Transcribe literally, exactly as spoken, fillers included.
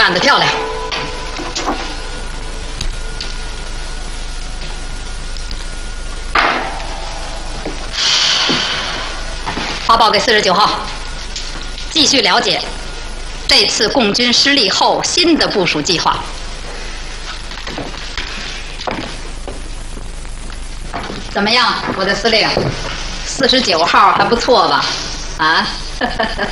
干得漂亮！发报给四十九号，继续了解这次共军失利后新的部署计划。怎么样，我的司令？四十九号还不错吧？啊？